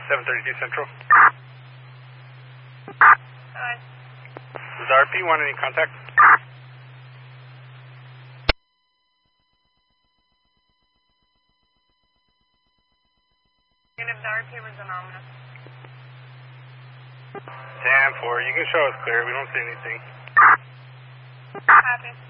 732 Central. Hi. Does RP want any contact? Negative, the RP was anonymous. 10-4, you can show us clear, we don't see anything. Copy.